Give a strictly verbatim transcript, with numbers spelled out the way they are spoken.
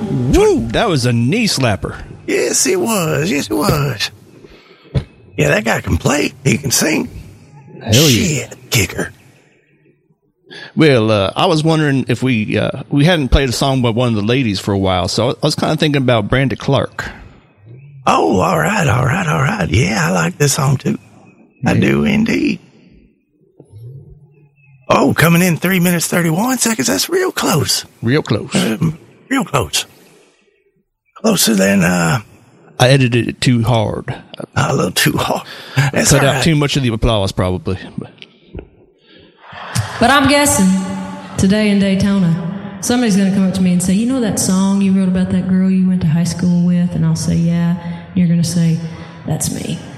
Woo! That was a knee slapper. Yes, it was. Yes, it was. Yeah, that guy can play. He can sing. Hell Shit, yeah. kicker. Well, uh, I was wondering if we uh, we hadn't played a song by one of the ladies for a while, so I was kind of thinking about Brandi Clark. Oh, all right, all right, all right. Yeah, I like this song too. I do indeed. Oh, coming in three minutes, thirty-one seconds. That's real close. Real close. Um, real close. Closer than, uh... I edited it too hard. A little too hard. That's Cut all out right. too much of the applause, probably. But, But I'm guessing today in Daytona, somebody's going to come up to me and say, you know that song you wrote about that girl you went to high school with? And I'll say, yeah. And you're going to say, that's me.